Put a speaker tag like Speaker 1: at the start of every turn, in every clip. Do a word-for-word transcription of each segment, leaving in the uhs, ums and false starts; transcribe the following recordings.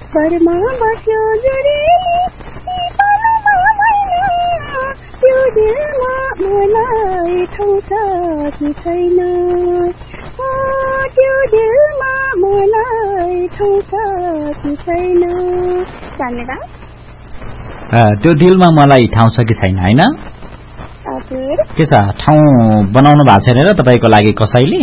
Speaker 1: घरमा बस्यो जुरेली पालुमा मैना त्यो दिलमा मलाई ठाउँ छ कि छैन त्यो दिलमा मलाई ठाउँ छ कि छैन धन्यवाद
Speaker 2: त्यो दिलमा मलाई ठाउँ छ कि छैन हैन
Speaker 1: हजुर
Speaker 2: के छ ठाउँ बनाउनु भएको छैन र तपाईको लागि कसैले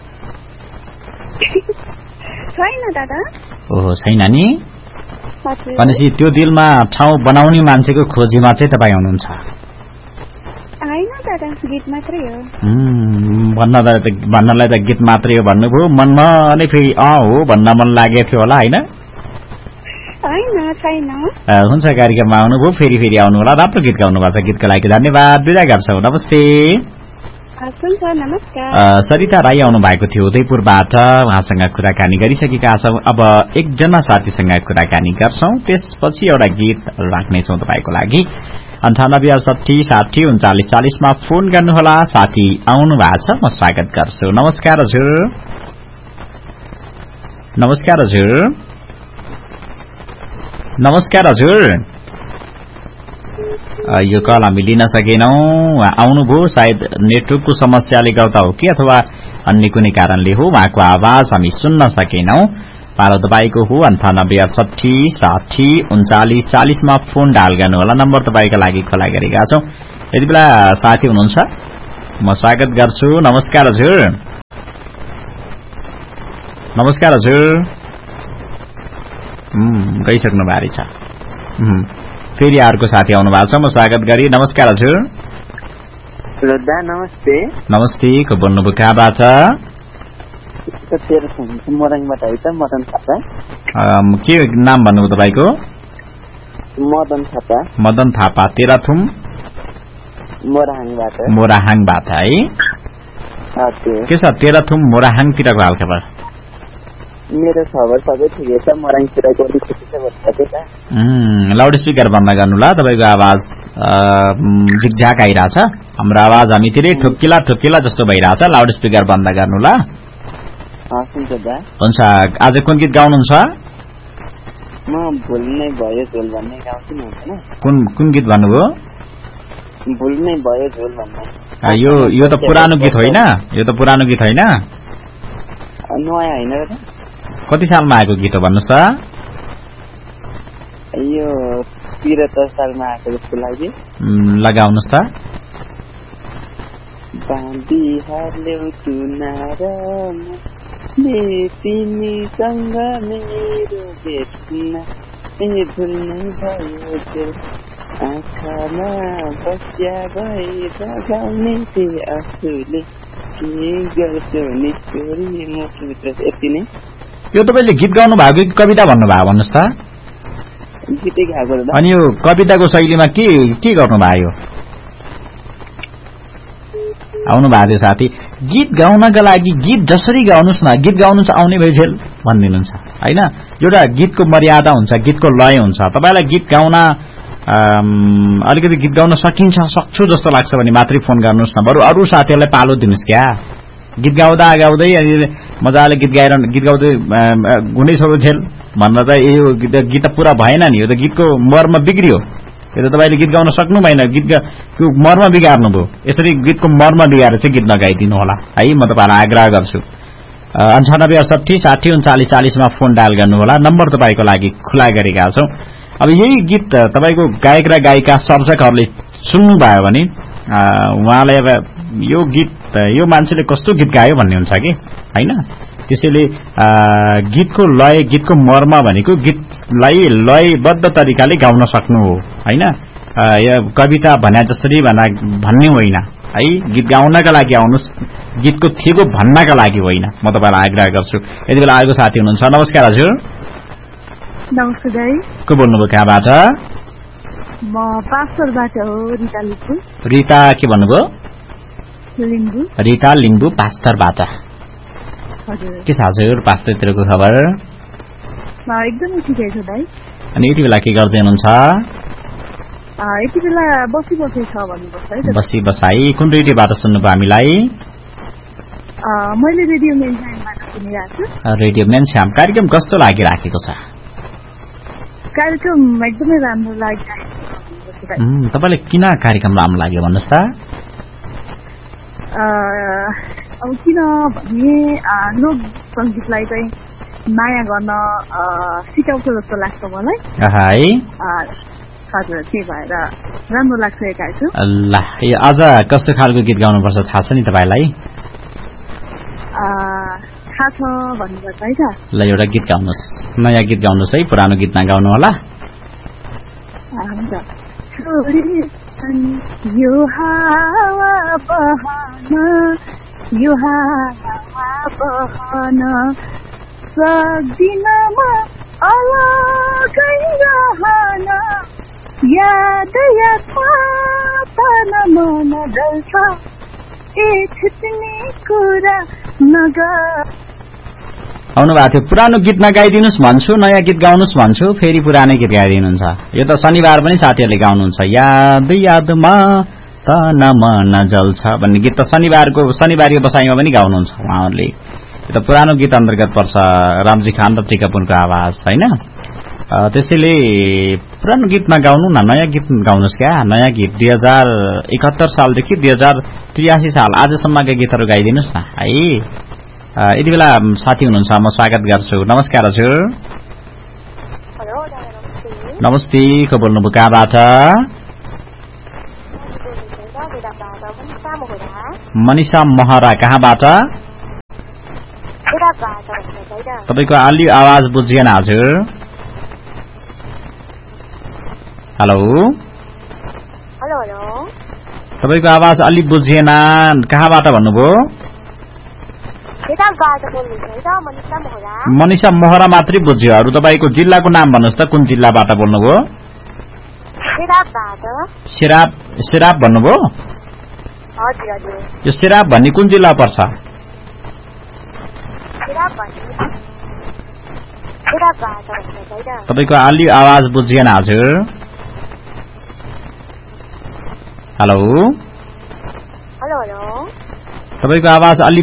Speaker 1: छैन दादा
Speaker 2: ओहो छैन नि
Speaker 1: हजुर
Speaker 2: भनेपछि त्यो दिलमा ठाउँ बनाउने मान्छेको खोजीमा चाहिँ तपाईँ हुनुहुन्छ
Speaker 1: हैन दादा गीत मात्रै हो
Speaker 2: भन्नलाई त भन्नलाई त गीत मात्रै हो भन्नुभयो मनमा नै फेरि अँ हो भन्न मन लागेको थियो होला हैन
Speaker 1: हैन छैन
Speaker 2: हुन्छ कार्यक्रममा आउनुभयो फेरि फेरि आउनु होला राम्रो गीत गाउनु भएको छ गीतको लागि धन्यवाद बिदा गर्छौँ नमस्ते सरिता राई आउनु भएको थियो उदयपुरबाट उहाँसँग कुराकानी गरिसकेका छौँ अब एकजना साथीसँग कुराकानी गर्छौँ त्यसपछि एउटा गीत राख्नेछौँ तपाईँको लागि अन्ठानब्बे अडसठी साठी उन्चालिस चालिसमा फोन गर्नुहोला साथी आउनु भएको छ म स्वागत गर्छु नमस्कार हजुर नमस्कार हजुर नमस्कार हजुर यो कल हामी लिन सकेनौं आउनुभयो सायद नेटवर्कको समस्याले गर्दा हो कि अथवा अन्य कुनै कारणले हो उहाँको आवाज हामी सुन्न सकेनौं पालो तपाईको हो अन्ठानब्बे अडसठी साठी उन्चालिस चालिसमा फोन डायल गर्नुहोला नम्बर तपाईको लागि खुला गरेका छौं यति बेला साथी हुनुहुन्छ म स्वागत गर्छु नमस्कार हजुर नमस्कार हजुर हम्म गइसक्नु बारी छ फेरि अर्को साथी आउनु भएको छ म स्वागत गरी नमस्कार हजुर
Speaker 3: दादा नमस्ते
Speaker 2: नमस्ते को बोल्नुभयो कहाँबाट
Speaker 3: मोरङबाट है त मदन थापा
Speaker 2: के नाम भन्नुभयो तपाईँको
Speaker 3: मदन थापा
Speaker 2: मदन थापा तेह्रथुम
Speaker 3: मोराहाङबाट
Speaker 2: मोराहाङबाट है
Speaker 3: हजुर
Speaker 2: के छ तेह्रथुम मोराहाङतिरको हालखबर
Speaker 3: मेरो खबर सबै ठिकै छ मोराङतिरको अलि खुसी छ भन्दै
Speaker 2: छ लाउड स्पिकर बन्द गर्नु ल तपाईको आवाज झिकझाक आइराछ हाम्रो आवाज हामीतिरै ठोक्किला ठोक्किला जस्तो भइराछ लाउड स्पिकर बन्द गर्नु ल हुन्छ आज कुन गीत गाउनुहुन्छ
Speaker 3: म भुल्नै भयो झोल भन्ने गाउँछु नि हैन
Speaker 2: कुन कुन गीत भन्नुभयो
Speaker 3: भुल्नै भयो झोल भन्ने
Speaker 2: यो यो त पुरानो गीत होइन यो त पुरानो गीत होइन
Speaker 3: नयाँ हैन र
Speaker 2: कति सालमा आएको गीत हो भन्नुस् त
Speaker 3: यो त्रिहत्तर सालमा आएको जस्तो लाग्यो
Speaker 2: लगाउनुस् त
Speaker 3: बाँधिहाल्यो तुनार तिमीसँग मेरो भेट्न ए भुल्नै भयो त्यो आँखामा बस्या भए बगाउने थिए आँसुले के गर्छौ नि छोरी मुखभित्र यति नै
Speaker 2: यो तपाईले गीत गाउनु भएको कि कविता भन्नुभयो भन्नुस् त
Speaker 3: गीतै गाएको हो
Speaker 2: अनि यो कविताको शैलीमा के के गर्नु भयो आउनु भएको थियो साथी गीत गाउनका लागि गीत जसरी गाउनुस् न गीत गाउनु चाहिँ आउने भइझेल भनिदिनुहुन्छ हैन एउटा गीतको मर्यादा हुन्छ गीतको लय हुन्छ तपाईलाई गीत गाउन अलिकति गीत गाउन सकिन्छ सक्छु जस्तो लाग्छ भने मात्रै फोन गर्नुस् न बरु अरू साथीहरुलाई पालो दिनुस् क्या गीत गाउँदा गाउँदै अनि मजाले गीत गाएर गीत गाउँदै गुनै छ झेल भन्न त यो गीत पूरा भएन नि यो त गीतको मर्म बिग्रियो यो त तपाईले गीत गाउन सक्नु भएन गीतको मर्म बिगार्नु भयो यसरी गीतको मर्म बिगारेर चाहिँ गीत नगाइदिनु होला है म तपाईलाई आग्रह गर्छु अन्ठानब्बे अडसठी साठी उन्चालिस चालिसमा फोन डायल गर्नु होला नम्बर तपाईको लागि खुला गरेका छौं अब यही गीत तपाईको गायक र गायिका सर्जकहरुले सुन्नु भयो भने उहाँले अब यो गीत यो मान्छेले कस्तो गीत गायो भन्ने हुन्छ कि हैन त्यसैले गीतको लय गीतको मर्म भनेको गीतलाई लयबद्ध तरिकाले गाउन सक्नु हो हैन यो कविता भने जसरी भना भन्ने होइन है गीत गाउनका लागि आउनुस् गीतको थिगो भन्नका लागि होइन म तपाईलाई आग्रह गर्छु यति बेला आएको साथी हुनुहुन्छ नमस्कार हजुर
Speaker 1: नमस्ते
Speaker 2: को बोल्नुभयो कहाँबाट
Speaker 1: म पास्टरबाट हो रिता लिम्बू
Speaker 2: रिता के भन्नुभयो
Speaker 1: लिम्बू
Speaker 2: रिता लिम्बू पास्टरबाट
Speaker 1: हजुर
Speaker 2: के छ हजुर पास्टरतिरको खबर
Speaker 1: एकदमै ठिकै छ दाइ
Speaker 2: अनि यति बेला के गर्दै हुनुहुन्छ
Speaker 1: यति बेला बसी बसी छ भन्नुपर्छ है
Speaker 2: बसी बसाई कुन रेडियोबाट सुन्नुभयो हामीलाई
Speaker 1: मैले रेडियो मेनश्यामबाट सुनिरहेको छु
Speaker 2: रेडियो मेनश्याम कार्यक्रम कस्तो लागिराखेको छ
Speaker 1: कार्यक्रम एकदमै राम्रो लाग्यो।
Speaker 2: तपाईँलाई किन कार्यक्रम राम्रो लाग्यो भन्नुहोस् त?
Speaker 1: अब किन भने लोक सङ्गीतलाई चाहिँ माया गर्न सिकाउँछ जस्तो लाग्छ मलाई। हजुर, त्यही भएर राम्रो लाग्छ यो कार्यक्रम।
Speaker 2: ल, अझ कस्तो खालको गीत गाउनुपर्छ थाहा छ नि तपाईँलाई?
Speaker 1: थाहा छ भन्नुपर्छ है त। ल,
Speaker 2: एउटा गीत गाउनुहोस्, नयाँ गीत गाउनुहोस् है, पुरानो गीत नगाउनु होला।
Speaker 1: हुन्छ। यो हावा बहन, यो हावा बहन सक्दिन म अलगै रहन, याद याद मन डल्छ ए छुट्ने कुरा नगर।
Speaker 2: आउनु भएको थियो, पुरानो गीत नगाइदिनुहोस् भन्छु, नयाँ गीत गाउनुहोस् भन्छु, फेरि पुरानै गीत गाइदिनुहुन्छ। यो त शनिबार पनि साथीहरूले गाउनुहुन्छ, याद यादमा तन मन जल्छ भन्ने गीत त शनिबारको शनिबारको बसाइमा पनि गाउनुहुन्छ उहाँहरूले। यो त पुरानो गीत अन्तर्गत पर्छ, रामजी खान र टिकापुनको आवाज होइन। त्यसैले पुरानो गीत नगाउनु न, नयाँ गीत गाउनुहोस् क्या। नयाँ गीत दुई हजार एकहत्तर सालदेखि दुई हजार त्रियासी साल आजसम्मका गीतहरू गाइदिनुहोस् न है। यति बेला साथी हुनुहुन्छ, म स्वागत गर्छु। नमस्कार हजुर। नमस्ते, को बोल्नुभयो, कहाँबाट? मनिषा महरा, कहाँबाट? तपाईँको अलि आवाज बुझिएन हजुर। हेलो, तपाईँको आवाज अलि बुझिएन, कहाँबाट भन्नुभयो? मनिषा महरा मात्रै बुझ्यो, अरू तपाईँको जिल्लाको नाम भन्नुहोस् त, कुन जिल्लाबाट बोल्नुभयो? सेराप। सेराप भन्नुभयो? यो सेराप भन्ने कुन जिल्ला पर्छ? तपाईँको अलि आवाज बुझिएन हजुर। हेलो, तपाईँको आवाज अलि